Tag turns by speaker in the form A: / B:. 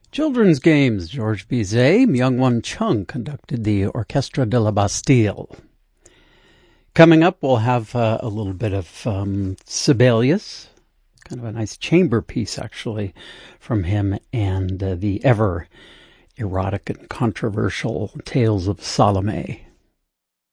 A: Children's games. Georges Bizet, Myung-Whun Chung conducted the Orchestre de la Bastille. Coming up, we'll have a little bit of Sibelius, kind of a nice chamber piece, actually, from him, and the ever erotic and controversial Tales of Salome.